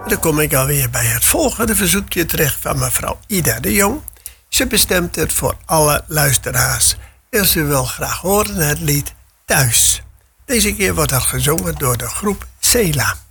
Dan kom ik alweer bij het volgende verzoekje terecht van mevrouw Ida de Jong. Ze bestemt het voor alle luisteraars. En ze wil graag horen het lied Thuis. Deze keer wordt dat gezongen door de groep Sela.